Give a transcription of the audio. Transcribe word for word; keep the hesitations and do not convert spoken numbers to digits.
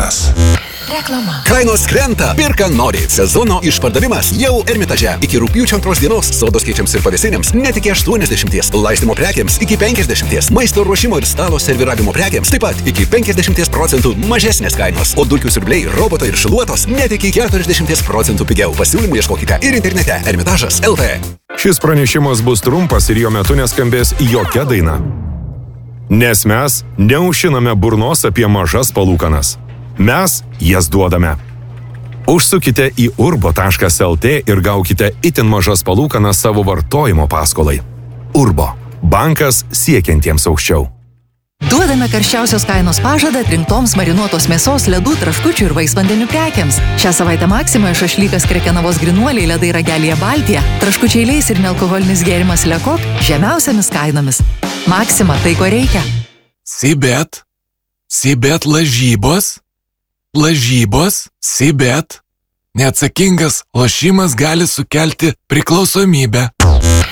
Maršrutas. Reklama. Kainos krenta, pirka nori. Sezono išpardavimas jau Ermitaže. Iki rugpjūčio antros dienos sodos keičiams ir pavėsinėms net iki aštuoniasdešimties, laistymo prekiams iki penkiasdešimties, maisto ruošimo ir stalo serviravimo prekiams taip pat iki penkiasdešimties procentų mažesnės kainos, o dulkių siurbliai, robotai ir šiluotos net iki keturiasdešimties procentų pigiau. Pasiūlymų ieškokite ir internete ermitažas taškas lt. Šis pranešimas bus trumpas ir jo metu neskambės jokia daina. Nes mes neužšiname burnos apie mažas palūkanas. Mes jas duodame. Užsukite į urbo taškas lt ir gaukite itin mažas palūkanas savo vartojimo paskolai. Urbo. Bankas siekiantiems aukščiau. Duodame karščiausios kainos pažadą atrinktoms marinuotos mėsos, ledų, traškučių ir vaisvandenių prekiams. Šią savaitę Maksimoje šašlykas Krekenavos grynuoliai, ledai Ragelyje Baltija, traškučiai Leis ir nealkoholinis gėrimas Lekok žemiausiamis kainomis. Maksima, tai ko reikia. Sibet. Sibet lažybos. Lažybos. Sibet. Neatsakingas lošimas gali sukelti priklausomybę.